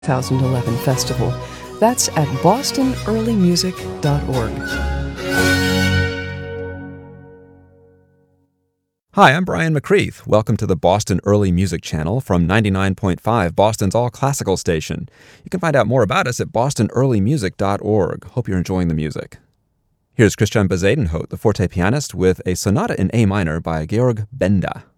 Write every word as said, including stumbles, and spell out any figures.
twenty eleven festival. That's at boston early music dot org. Hi, I'm Brian McCreath. Welcome to the Boston Early Music Channel from ninety-nine point five, Boston's all-classical station. You can find out more about us at boston early music dot org. Hope you're enjoying the music. Here's Christian Bezuidenhout, the forte pianist, with a sonata in A minor by Georg Benda.